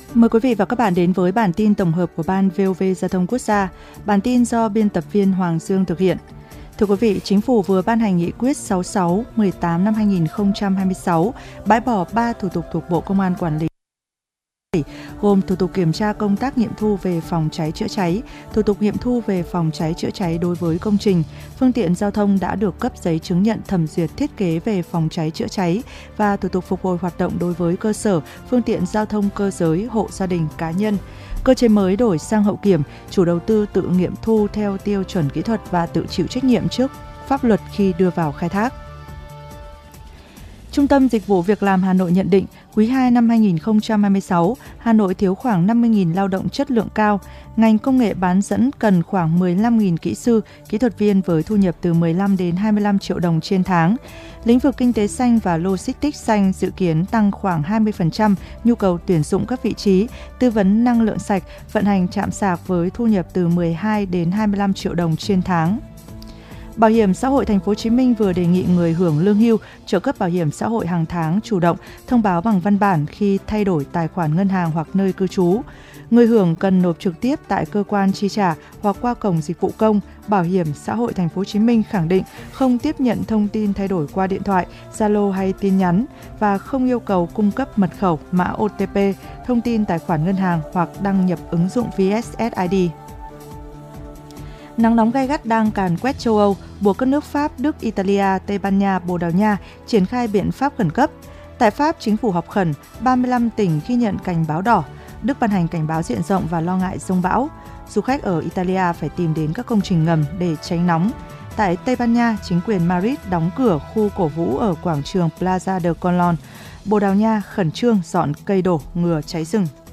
Mời quý vị và các bạn đến với bản tin tổng hợp của Ban VOV Giao thông Quốc gia. Bản tin do biên tập viên Hoàng Dương thực hiện. Thưa quý vị, Chính phủ vừa ban hành nghị quyết 66/18 năm 2026, bãi bỏ 3 thủ tục thuộc Bộ Công an quản lý, gồm thủ tục kiểm tra công tác nghiệm thu về phòng cháy chữa cháy, thủ tục nghiệm thu về phòng cháy chữa cháy đối với công trình, phương tiện giao thông đã được cấp giấy chứng nhận thẩm duyệt thiết kế về phòng cháy chữa cháy và thủ tục phục hồi hoạt động đối với cơ sở, phương tiện giao thông cơ giới, hộ gia đình, cá nhân. Cơ chế mới đổi sang hậu kiểm, chủ đầu tư tự nghiệm thu theo tiêu chuẩn kỹ thuật và tự chịu trách nhiệm trước pháp luật khi đưa vào khai thác. Trung tâm Dịch vụ Việc làm Hà Nội nhận định, quý 2 năm 2026, Hà Nội thiếu khoảng 50.000 lao động chất lượng cao. Ngành công nghệ bán dẫn cần khoảng 15.000 kỹ sư, kỹ thuật viên với thu nhập từ 15 đến 25 triệu đồng trên tháng. Lĩnh vực kinh tế xanh và logistics xanh dự kiến tăng khoảng 20% nhu cầu tuyển dụng các vị trí, tư vấn năng lượng sạch, vận hành trạm sạc với thu nhập từ 12 đến 25 triệu đồng trên tháng. Bảo hiểm xã hội Thành phố Hồ Chí Minh vừa đề nghị người hưởng lương hưu, trợ cấp bảo hiểm xã hội hàng tháng chủ động thông báo bằng văn bản khi thay đổi tài khoản ngân hàng hoặc nơi cư trú. Người hưởng cần nộp trực tiếp tại cơ quan chi trả hoặc qua cổng dịch vụ công. Bảo hiểm xã hội Thành phố Hồ Chí Minh khẳng định không tiếp nhận thông tin thay đổi qua điện thoại, Zalo hay tin nhắn và không yêu cầu cung cấp mật khẩu, mã OTP, thông tin tài khoản ngân hàng hoặc đăng nhập ứng dụng VSSID. Nắng nóng gay gắt đang càn quét châu Âu, buộc các nước Pháp, Đức, Italia, Tây Ban Nha, Bồ Đào Nha triển khai biện pháp khẩn cấp. Tại Pháp, chính phủ họp khẩn, 35 tỉnh ghi nhận cảnh báo đỏ. Đức ban hành cảnh báo diện rộng và lo ngại giông bão. Du khách ở Italia phải tìm đến các công trình ngầm để tránh nóng. Tại Tây Ban Nha, chính quyền Madrid đóng cửa khu cổ vũ ở quảng trường Plaza de Colón. Bồ Đào Nha khẩn trương dọn cây đổ ngừa cháy rừng.